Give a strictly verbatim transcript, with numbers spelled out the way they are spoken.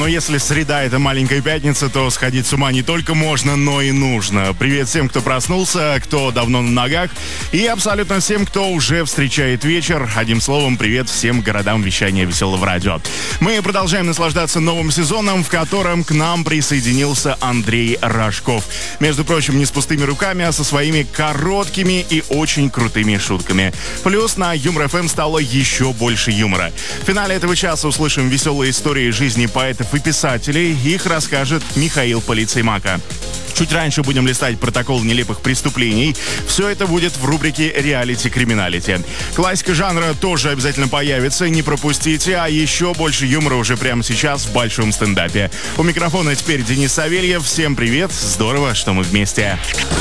но если среда — это маленькая пятница, то сходить с ума не только можно, но и нужно. Привет всем, кто проснулся, кто давно на ногах, и абсолютно всем, кто уже встречает вечер. Одним словом, привет всем городам вещания Веселого радио. Мы продолжаем наслаждаться новым сезоном, в котором к нам присоединился Андрей Рожков. Между прочим, не с пустыми руками, а со своими короткими и очень крутыми шутками. Плюс на Юмор эф эм стало еще больше юмора. В финале этого часа услышим веселые истории жизни поэтов и писателей. Их расскажет Михаил Полицеймака. Чуть раньше будем листать протокол нелепых преступлений. Все это будет в рубрике «Реалити-криминалити». Классика жанра тоже обязательно появится, не пропустите. А еще больше юмора уже прямо сейчас в большом стендапе. У микрофона теперь Денис Савельев. Всем привет, здорово, что мы вместе.